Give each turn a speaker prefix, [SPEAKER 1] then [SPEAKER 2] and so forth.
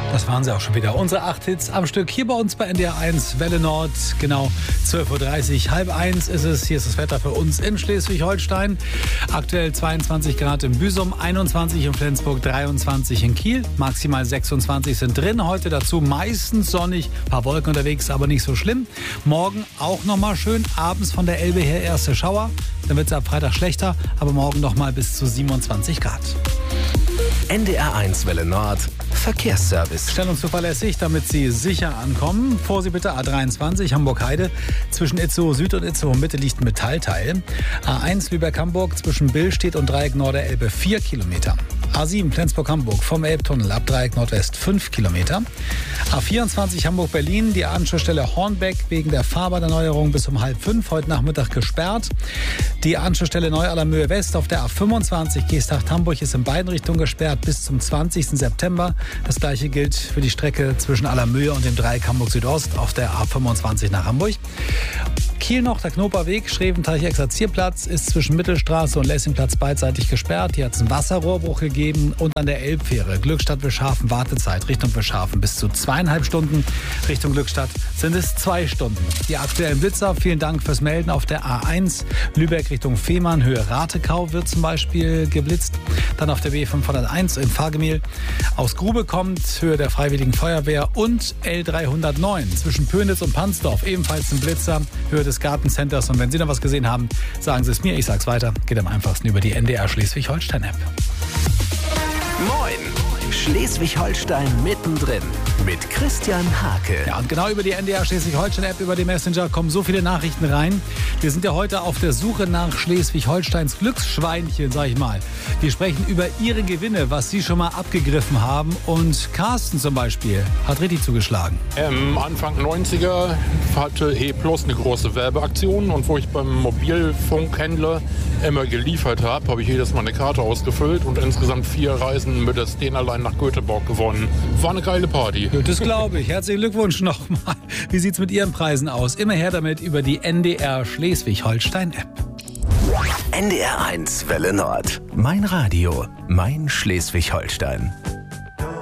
[SPEAKER 1] Das waren sie auch schon wieder. Unsere 8 Hits am Stück hier bei uns bei NDR 1 Welle Nord. Genau 12.30 Uhr, halb 1 ist es. Hier ist das Wetter für uns in Schleswig-Holstein. Aktuell 22 Grad in Büsum, 21 in Flensburg, 23 in Kiel. Maximal 26 sind drin. Heute dazu meistens sonnig, ein paar Wolken unterwegs, aber nicht so schlimm. Morgen auch nochmal schön. Abends von der Elbe her erste Schauer. Dann wird es ab Freitag schlechter, aber morgen nochmal bis zu 27 Grad.
[SPEAKER 2] NDR 1 Welle Nord Verkehrsservice.
[SPEAKER 1] Schnell und zuverlässig, damit Sie sicher ankommen. Vor Sie bitte A23 Hamburg-Heide. Zwischen Itzehoe Süd und Itzehoe Mitte liegt ein Metallteil. A1 Lübeck-Hamburg zwischen Billstedt und Dreieck Norderelbe 4 Kilometer. A7 Flensburg-Hamburg vom Elbtunnel ab Dreieck Nordwest 5 Kilometer. A24 Hamburg-Berlin, die Anschlussstelle Hornbeck wegen der Fahrbahnerneuerung bis um 4:30 heute Nachmittag gesperrt. Die Anschlussstelle Neu-Allermöhe West auf der A25 Geesthacht-Hamburg ist in beiden Richtungen gesperrt bis zum 20. September. Das gleiche gilt für die Strecke zwischen Allermöhe und dem Dreieck Hamburg Südost auf der A25 nach Hamburg. Kiel noch, der Knoperweg, Schreventeich-Exerzierplatz ist zwischen Mittelstraße und Lessingplatz beidseitig gesperrt. Hier hat es einen Wasserrohrbruch gegeben und an der Elbfähre Glückstadt-Wischhafen Wartezeit Richtung Wischhafen bis zu 2,5 Stunden. Richtung Glückstadt sind es 2 Stunden. Die aktuellen Blitzer, vielen Dank fürs Melden. Auf der A1 Lübeck Richtung Fehmarn, Höhe Ratekau wird zum Beispiel geblitzt. Dann auf der B501 in Fahrgemühl aus Grube kommt, Höhe der Freiwilligen Feuerwehr und L309 zwischen Pönitz und Pansdorf, ebenfalls ein Blitzer, Höhe des Gartencenters. Und wenn Sie noch was gesehen haben, sagen Sie es mir, ich sag's weiter. Geht am einfachsten über die NDR Schleswig-Holstein-App.
[SPEAKER 2] Moin! Schleswig-Holstein mittendrin mit Christian Hake.
[SPEAKER 1] Ja, und genau über die NDR Schleswig-Holstein-App, über die Messenger kommen so viele Nachrichten rein. Wir sind ja heute auf der Suche nach Schleswig-Holsteins Glücksschweinchen, sag ich mal. Wir sprechen über Ihre Gewinne, was Sie schon mal abgegriffen haben. Und Carsten zum Beispiel hat richtig zugeschlagen.
[SPEAKER 3] Anfang 90er hatte E+ eine große Werbeaktion. Und wo ich beim Mobilfunkhändler immer geliefert habe ich jedes Mal eine Karte ausgefüllt und insgesamt 4 Reisen mit der Stena allein nach Göteborg gewonnen. War eine geile Party.
[SPEAKER 1] Das glaube ich. Herzlichen Glückwunsch nochmal. Wie sieht's mit Ihren Preisen aus? Immer her damit über die NDR Schleswig-Holstein-App.
[SPEAKER 2] NDR 1 Welle Nord. Mein Radio, mein Schleswig-Holstein.